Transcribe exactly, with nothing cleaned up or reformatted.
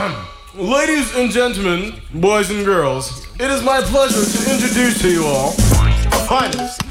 Ladies and gentlemen, boys and girls, it is my pleasure to introduce to you all the finest,